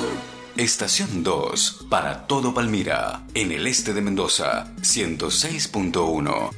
Estación 2, para todo Palmira, en el este de Mendoza, 106.1.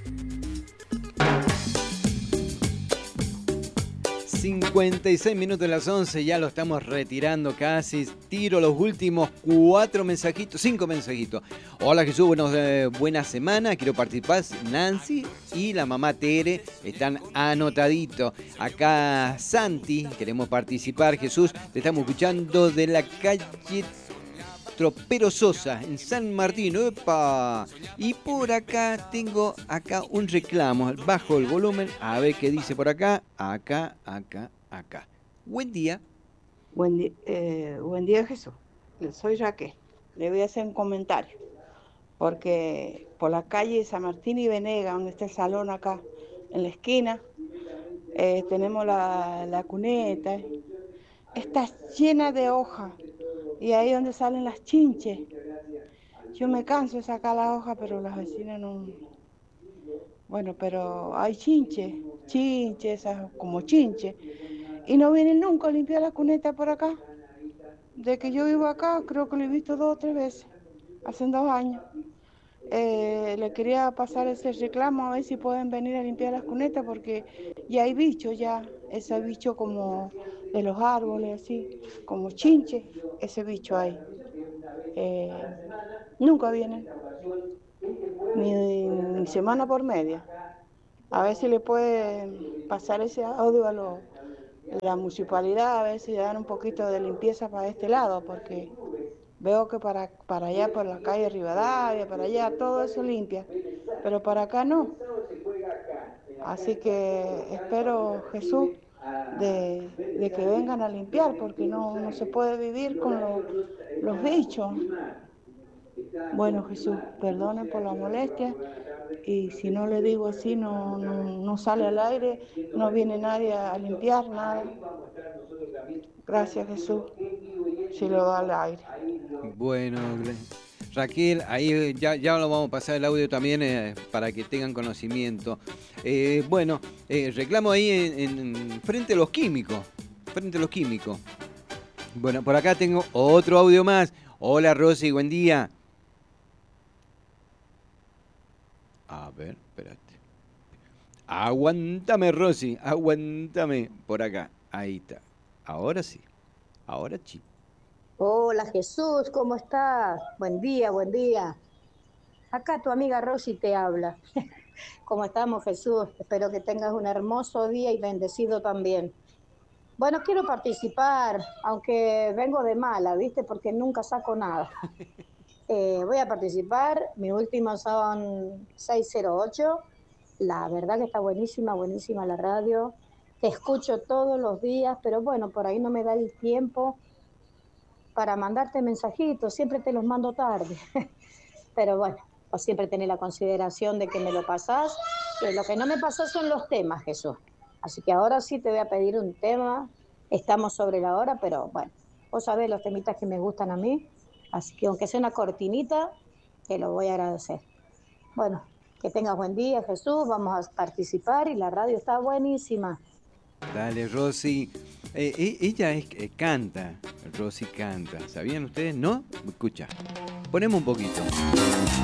56 minutos de las 11, ya lo estamos retirando casi. Tiro los últimos 4 mensajitos, 5 mensajitos. Hola Jesús, buena semana. Quiero participar. Nancy y la mamá Tere están anotaditos. Acá Santi, queremos participar. Jesús, te estamos escuchando de la calle Tropero Sosa, en San Martín. ¡Epa! Y por acá tengo un reclamo. Bajo el volumen, a ver qué dice por acá. Acá. Buen día. Buen día, Jesús. Soy Raquel. Le voy a hacer un comentario. Porque por la calle San Martín y Venega, donde está el salón acá, en la esquina, tenemos la cuneta. Está llena de hojas. Y ahí donde salen las chinches. Yo me canso de sacar la hoja, pero las vecinas no. Bueno, pero hay chinches, esas como chinches. Y no vienen nunca a limpiar la cuneta por acá. De que yo vivo acá, creo que lo he visto 2 o 3 veces, hace 2 años. Le quería pasar ese reclamo a ver si pueden venir a limpiar las cunetas porque ya hay bichos ese bicho como de los árboles, así, como chinche, ese bicho hay. Nunca vienen, ni semana por media. A ver si le puede pasar ese audio a la municipalidad, a ver si dan un poquito de limpieza para este lado, porque veo que para allá, por la calle Rivadavia, para allá, todo eso limpia, pero para acá no. Así que espero, Jesús, de que vengan a limpiar, porque no se puede vivir con los bichos. Bueno, Jesús, perdonen por la molestia, y si no le digo así, no sale al aire, no viene nadie a limpiar nada. Gracias, Jesús, si lo da al aire. Bueno, Raquel, ahí ya lo vamos a pasar el audio también para que tengan conocimiento. Reclamo ahí en frente a los químicos. Bueno, por acá tengo otro audio más. Hola Rosy, buen día. A ver, espérate. Aguántame, Rosy, aguántame. Por acá, ahí está. Ahora sí, ahora sí. Hola Jesús, ¿cómo estás? Buen día, buen día. Acá tu amiga Rosy te habla. ¿Cómo estamos, Jesús? Espero que tengas un hermoso día y bendecido también. Bueno, quiero participar, aunque vengo de mala, ¿viste? Porque nunca saco nada. Voy a participar, mi último son 608. La verdad que está buenísima la radio. Te escucho todos los días, pero bueno, por ahí no me da el tiempo para mandarte mensajitos, siempre te los mando tarde. Pero bueno, vos siempre tenés la consideración de que me lo pasás. Lo que no me pasás son los temas, Jesús. Así que ahora sí te voy a pedir un tema. Estamos sobre la hora, pero bueno, vos sabés los temitas que me gustan a mí. Así que aunque sea una cortinita, te lo voy a agradecer. Bueno, que tengas buen día, Jesús. Vamos a participar y la radio está buenísima. Dale, Rosy. Ella canta. Rosy canta. ¿Sabían ustedes? ¿No? Escucha. Ponemos un poquito.